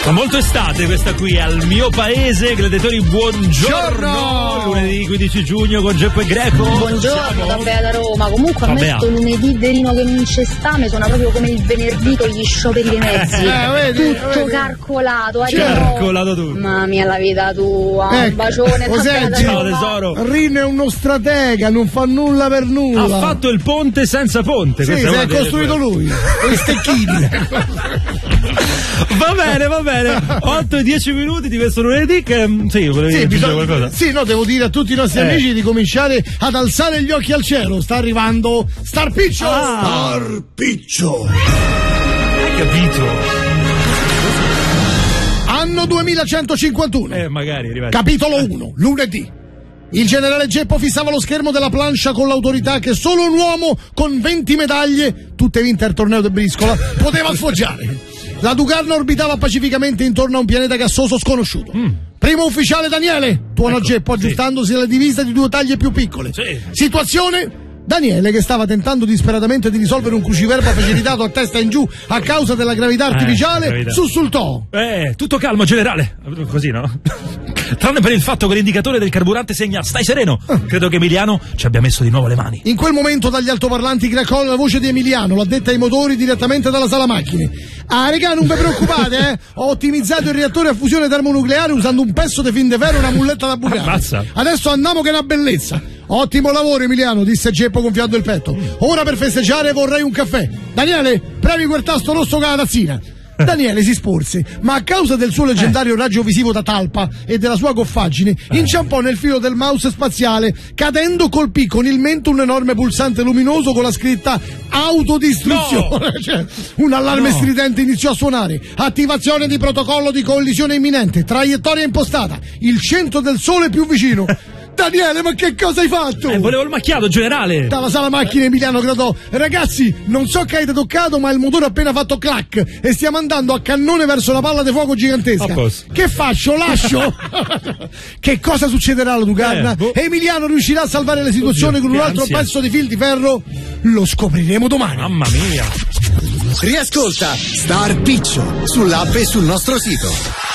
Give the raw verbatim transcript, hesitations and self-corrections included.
Molto estate questa qui al mio paese. Gladiatori, buongiorno. Lunedì quindici giugno con Geppo e Greco. Buongiorno, vabbè da Roma. Comunque a me sto lunedì verino che non c'è sta, mi suona proprio come il venerdì con gli scioperi dei mezzi. Eh, vedi, tutto vedi. Carcolato, eh, Carcolato tu. Mamma mia, la vita tua. Ecco, un bacione. Ciao tesoro. Rino è uno stratega, non fa nulla per nulla. Ha fatto il ponte senza ponte. Sì, si è costruito lui. Con i stecchini. Va bene, va bene. otto e dieci minuti di questo lunedì che sì, volevi sì, bisogna... qualcosa? Sì, no, devo dire a tutti i nostri eh. amici di cominciare ad alzare gli occhi al cielo. Sta arrivando Starpiccio. Ah. Starpiccio. Hai capito? Anno duemilacentocinquantuno. Eh, magari arriva. Capitolo uno, lunedì. Il generale Geppo fissava lo schermo della plancia con l'autorità che solo un uomo con venti medaglie, tutte vinte al torneo di briscola, poteva sfoggiare. La Dugarna orbitava pacificamente intorno a un pianeta gassoso sconosciuto. Mm. Primo ufficiale Daniele, tuonò ecco, Geppo aggiustandosi sì. alla divisa di due taglie più piccole. Sì. Situazione? Daniele, che stava tentando disperatamente di risolvere un cruciverba facilitato a testa in giù a causa della gravità artificiale, eh, gravità. sussultò. Eh, tutto calmo, generale. Così, no? Tranne per il fatto che l'indicatore del carburante segna stai sereno. Credo che Emiliano ci abbia messo di nuovo le mani. In quel momento dagli altoparlanti cracò la voce di Emiliano, l'addetta ai motori direttamente dalla sala macchine. Ah, regà, non vi preoccupate, eh? Ho ottimizzato il reattore a fusione termonucleare usando un pezzo di fin de ferro e una mulletta da bucare. Ammazza. Adesso andiamo che è una bellezza. Ottimo lavoro, Emiliano, disse Geppo gonfiando il petto. Ora per festeggiare vorrei un caffè. Daniele, premi quel tasto rosso con la tazzina. Daniele si sporse, ma a causa del suo leggendario raggio visivo da talpa e della sua goffaggine, inciampò nel filo del mouse spaziale, cadendo colpì con il mento un enorme pulsante luminoso con la scritta autodistruzione. No. Cioè, un allarme no. stridente iniziò a suonare. Attivazione di protocollo di collisione imminente, traiettoria impostata, il centro del sole più vicino. Daniele, ma che cosa hai fatto? Eh, volevo il macchiato, generale. Dalla sala macchine Emiliano gridò: ragazzi, non so che avete toccato, ma il motore ha appena fatto clac e stiamo andando a cannone verso la palla di fuoco gigantesca. Che faccio? Lascio? Che cosa succederà alla Dugarna? Eh, boh. Emiliano riuscirà a salvare la situazione Oddio, con un altro ansia. pezzo di fil di ferro? Lo scopriremo domani. Mamma mia. Riascolta Starpiccio sull'app e sul nostro sito.